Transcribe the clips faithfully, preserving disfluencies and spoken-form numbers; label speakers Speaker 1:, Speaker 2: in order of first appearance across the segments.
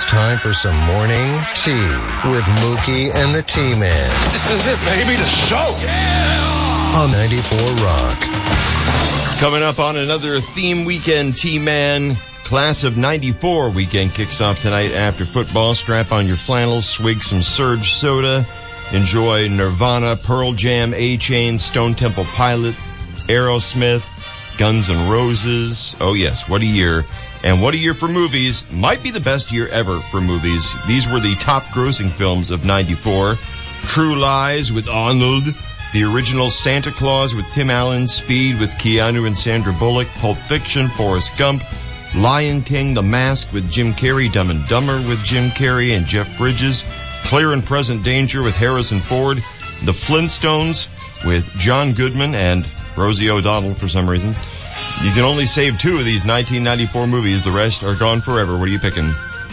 Speaker 1: time for some morning tea with Mookie and the T-Man.
Speaker 2: This is it, baby, the show.
Speaker 1: Yeah! On ninety-four Rock.
Speaker 3: Coming up on another theme weekend, T-Man. Class of ninety-four weekend kicks off tonight after football. Strap on your flannels, swig some Surge soda. Enjoy Nirvana, Pearl Jam, A-Chain, Stone Temple Pilot, Aerosmith, Guns N' Roses. Oh yes, what a year. And what a year for movies. Might be the best year ever for movies. These were the top grossing films of ninety-four. True Lies with Arnold. The original Santa Claus with Tim Allen. Speed with Keanu and Sandra Bullock. Pulp Fiction, Forrest Gump. Lion King, The Mask with Jim Carrey. Dumb and Dumber with Jim Carrey and Jeff Bridges. Clear and Present Danger with Harrison Ford. The Flintstones with John Goodman and Rosie O'Donnell for some reason. You can only save two of these nineteen ninety-four movies. The rest are gone forever. What are you picking?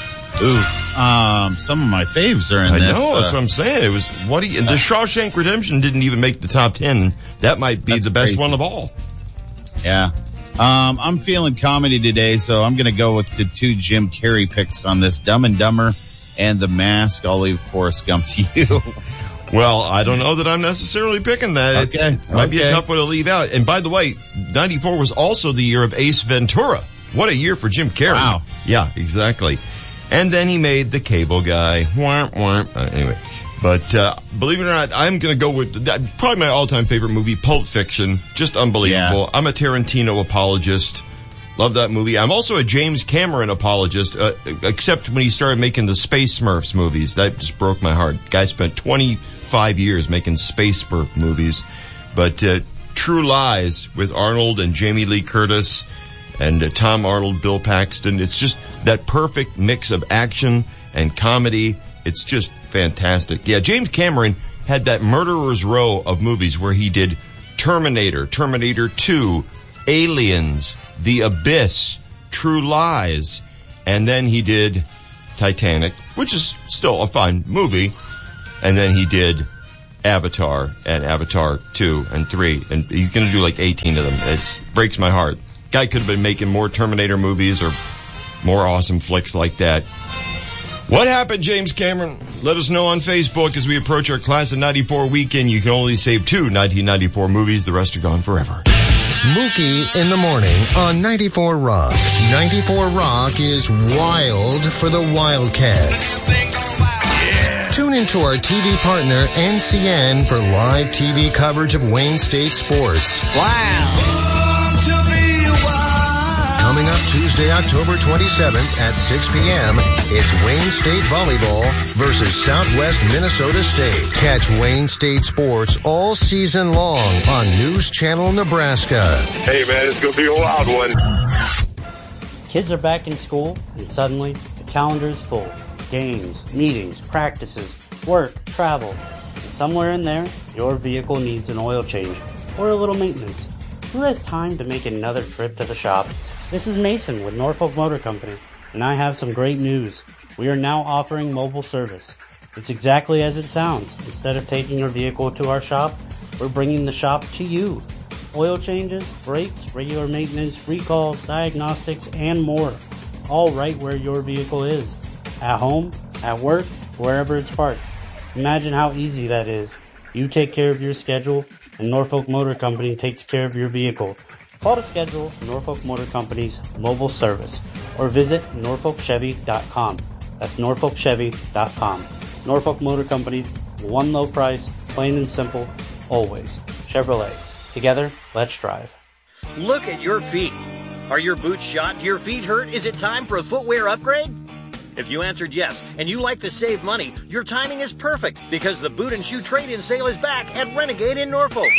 Speaker 4: Ooh, um, some of my faves are in
Speaker 3: I
Speaker 4: this.
Speaker 3: I know,
Speaker 4: uh,
Speaker 3: that's what I'm saying. It was, what do you, the Shawshank Redemption didn't even make the top ten. That might be
Speaker 4: That's
Speaker 3: the best
Speaker 4: crazy.
Speaker 3: one of all.
Speaker 4: Yeah. Um, I'm feeling comedy today, so I'm going to go with the two Jim Carrey picks on this, Dumb and Dumber and The Mask. I'll leave Forrest Gump to you.
Speaker 3: Well, I don't know that I'm necessarily picking that.
Speaker 4: Okay.
Speaker 3: It's, it might be a
Speaker 4: Okay.
Speaker 3: tough one to leave out. And by the way, ninety-four was also the year of Ace Ventura. What a year for Jim Carrey.
Speaker 4: Wow.
Speaker 3: Yeah, exactly. And then he made The Cable Guy. Womp, womp. Uh, anyway. But uh, believe it or not, I'm going to go with that, probably my all-time favorite movie, Pulp Fiction. Just unbelievable.
Speaker 4: Yeah.
Speaker 3: I'm a Tarantino apologist. Love that movie. I'm also a James Cameron apologist, uh, except when he started making the Space Smurfs movies. That just broke my heart. Guy spent twenty-five years making Space Smurf movies. But uh, True Lies with Arnold and Jamie Lee Curtis and uh, Tom Arnold, Bill Paxton. It's just that perfect mix of action and comedy. It's just fantastic. Yeah, James Cameron had that murderer's row of movies where he did Terminator, Terminator two, Aliens, The Abyss, True Lies, and then he did Titanic, which is still a fine movie, and then he did Avatar and Avatar two and three, and he's going to do like eighteen of them. It breaks my heart. Guy could have been making more Terminator movies or more awesome flicks like that. What happened, James Cameron? Let us know on Facebook as we approach our Class of ninety-four weekend. You can only save two nineteen ninety-four movies. The rest are gone forever.
Speaker 1: Mookie in the morning on ninety-four Rock. ninety-four Rock is wild for the Wildcats. Yeah. Tune into our T V partner, N C N, for live T V coverage of Wayne State sports.
Speaker 5: Wow.
Speaker 1: Coming up Tuesday, October twenty-seventh at six p.m., it's Wayne State Volleyball versus Southwest Minnesota State. Catch Wayne State sports all season long on News Channel Nebraska.
Speaker 2: Hey, man, it's going to be a wild one.
Speaker 6: Kids are back in school, and suddenly the calendar is full. Games, meetings, practices, work, travel. And somewhere in there, your vehicle needs an oil change or a little maintenance. Who has time to make another trip to the shop? This is Mason with Norfolk Motor Company, and I have some great news. We are now offering mobile service. It's exactly as it sounds. Instead of taking your vehicle to our shop, we're bringing the shop to you. Oil changes, brakes, regular maintenance, recalls, diagnostics, and more. All right where your vehicle is. At home, at work, wherever it's parked. Imagine how easy that is. You take care of your schedule, and Norfolk Motor Company takes care of your vehicle. Call to schedule Norfolk Motor Company's mobile service or visit norfolk chevy dot com. That's norfolk chevy dot com. Norfolk Motor Company, one low price, plain and simple, always. Chevrolet. Together, let's drive.
Speaker 7: Look at your feet. Are your boots shot? Do your feet hurt? Is it time for a footwear upgrade? If you answered yes, and you like to save money, your timing is perfect because the boot and shoe trade-in sale is back at Renegade in Norfolk.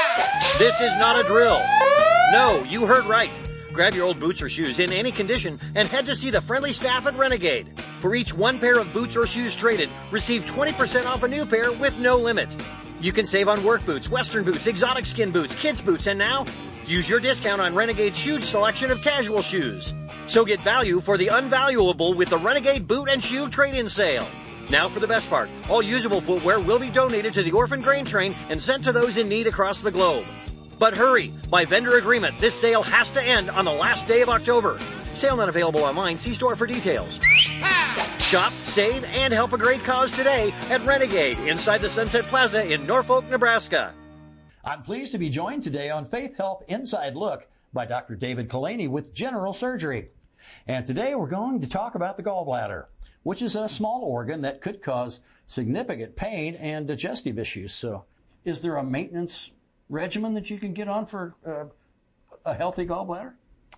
Speaker 7: This is not a drill. No, you heard right. Grab your old boots or shoes in any condition and head to see the friendly staff at Renegade. For each one pair of boots or shoes traded, receive twenty percent off a new pair with no limit. You can save on work boots, western boots, exotic skin boots, kids boots, and now use your discount on Renegade's huge selection of casual shoes. So get value for the unvaluable with the Renegade Boot and Shoe Trade-In Sale. Now for the best part. All usable footwear will be donated to the Orphan Grain Train and sent to those in need across the globe. But hurry! By vendor agreement, this sale has to end on the last day of October. Sale not available online. See store for details. Shop, save, and help a great cause today at Renegade inside the Sunset Plaza in Norfolk, Nebraska.
Speaker 5: I'm pleased to be joined today on Faith Health Inside Look by Doctor David Kalani with General Surgery. And today we're going to talk about the gallbladder, which is a small organ that could cause significant pain and digestive issues. So is there a maintenance regimen that you can get on for uh, a healthy gallbladder?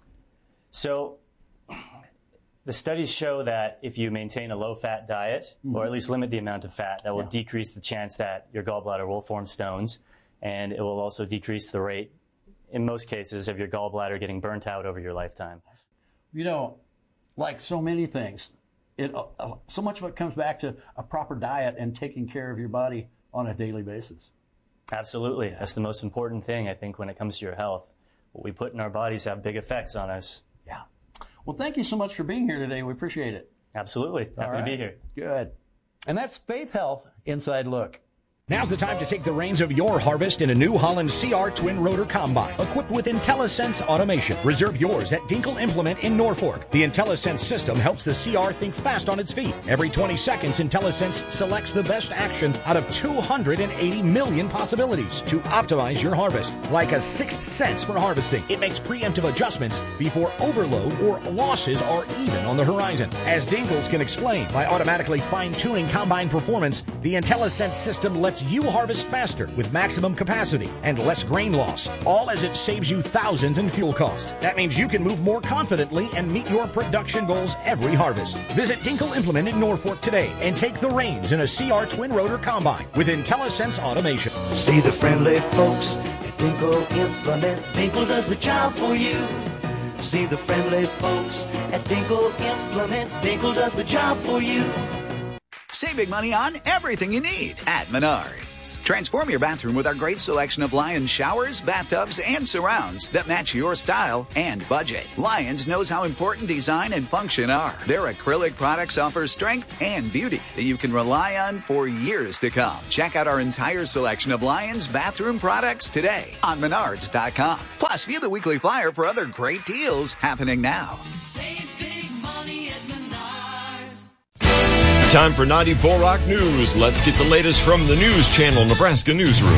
Speaker 8: So the studies show that if you maintain a low-fat diet, mm-hmm. or at least limit the amount of fat, that will yeah. decrease the chance that your gallbladder will form stones, and it will also decrease the rate, in most cases, of your gallbladder getting burnt out over your lifetime.
Speaker 5: You know, like so many things, it uh, so much of it comes back to a proper diet and taking care of your body on a daily basis.
Speaker 8: Absolutely. That's the most important thing, I think, when it comes to your health. What we put in our bodies have big effects on us.
Speaker 5: Yeah. Well, thank you so much for being here today. We appreciate it.
Speaker 8: Absolutely. Happy right. to be here.
Speaker 5: Good. And that's Faith Health Inside Look.
Speaker 9: Now's the time to take the reins of your harvest in a New Holland C R Twin Rotor Combine, equipped with IntelliSense automation. Reserve yours at Dinkle Implement in Norfolk. The IntelliSense system helps the C R think fast on its feet. Every twenty seconds, IntelliSense selects the best action out of two hundred eighty million possibilities to optimize your harvest. Like a sixth sense for harvesting, it makes preemptive adjustments before overload or losses are even on the horizon. As Dinkles can explain, by automatically fine-tuning combine performance, the IntelliSense system lets you harvest faster with maximum capacity and less grain loss, all as it saves you thousands in fuel cost. That means you can move more confidently and meet your production goals every harvest. Visit Dinkle Implement in Norfolk today and take the reins in a C R Twin Rotor Combine with IntelliSense automation.
Speaker 10: See the friendly folks at Dinkle Implement. Dinkle does the job for you. See the friendly folks at Dinkle Implement. Dinkle does the job for you.
Speaker 11: Saving money on everything you need at Menards. Transform your bathroom with our great selection of Lions showers, bathtubs, and surrounds that match your style and budget. Lions knows how important design and function are. Their acrylic products offer strength and beauty that you can rely on for years to come. Check out our entire selection of Lions bathroom products today on Menards dot com. Plus, view the weekly flyer for other great deals happening now.
Speaker 12: Save big money at Menards.
Speaker 3: Time for ninety-four Rock News. Let's get the latest from the News Channel Nebraska Newsroom.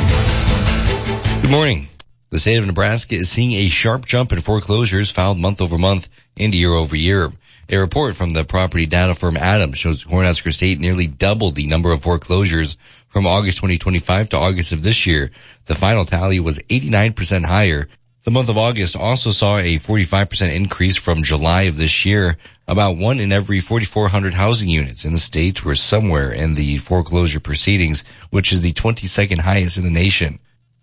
Speaker 13: Good morning. The state of Nebraska is seeing a sharp jump in foreclosures filed month over month and year over year. A report from the property data firm Adams shows Cornhusker State nearly doubled the number of foreclosures from August twenty twenty-five to August of this year. The final tally was eighty-nine percent higher. The month of August also saw a forty-five percent increase from July of this year. About one in every forty-four hundred housing units in the state were somewhere in the foreclosure proceedings, which is the twenty-second highest in the nation.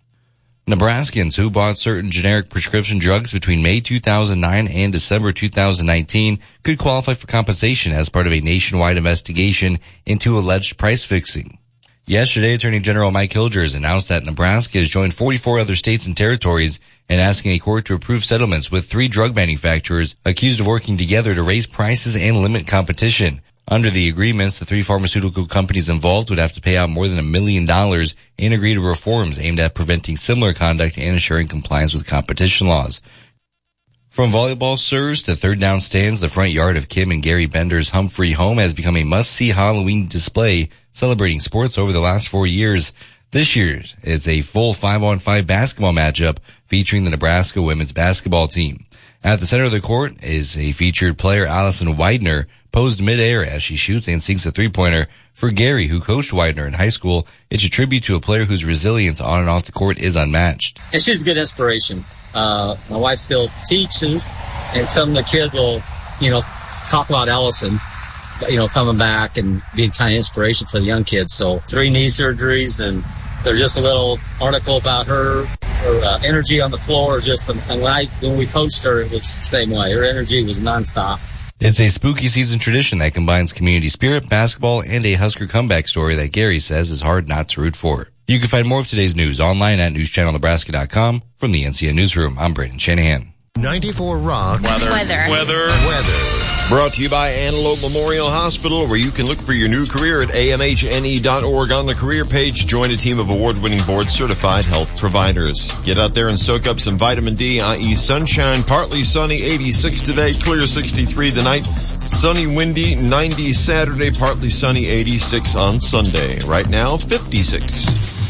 Speaker 13: Nebraskans who bought certain generic prescription drugs between May two thousand nine and December two thousand nineteen could qualify for compensation as part of a nationwide investigation into alleged price fixing. Yesterday, Attorney General Mike Hilgers announced that Nebraska has joined forty-four other states and territories in asking a court to approve settlements with three drug manufacturers accused of working together to raise prices and limit competition. Under the agreements, the three pharmaceutical companies involved would have to pay out more than a million dollars and agree to reforms aimed at preventing similar conduct and ensuring compliance with competition laws. From volleyball serves to third down stands, the front yard of Kim and Gary Bender's Humphrey home has become a must-see Halloween display celebrating sports over the last four years. This year, it's a full five-on-five basketball matchup featuring the Nebraska women's basketball team. At the center of the court is a featured player, Allison Widener, posed midair as she shoots and sinks a three-pointer. For Gary, who coached Widener in high school, it's a tribute to a player whose resilience on and off the court is unmatched.
Speaker 14: And she's a good inspiration. Uh, my wife still teaches, and some of the kids will, you know, talk about Allison, you know, coming back and being kind of inspiration for the young kids. So three knee surgeries, and there's just a little article about her, her uh, energy on the floor. Just and when I when we coached her, it was the same way. Her energy was nonstop.
Speaker 13: It's a spooky season tradition that combines community spirit, basketball, and a Husker comeback story that Gary says is hard not to root for. You can find more of today's news online at news channel nebraska dot com. From the N C N Newsroom, I'm Braden Shanahan.
Speaker 1: ninety-four Rock.
Speaker 3: Weather.
Speaker 15: Weather.
Speaker 3: Weather.
Speaker 1: Weather.
Speaker 3: Brought to you by Antelope Memorial Hospital, where you can look for your new career at A M H N E dot org. On the career page, join a team of award-winning board-certified health providers. Get out there and soak up some vitamin D, that is sunshine. Partly sunny, eighty-six today, clear sixty-three the night. Sunny, windy, ninety Saturday, partly sunny, eighty-six on Sunday. Right now, fifty-six.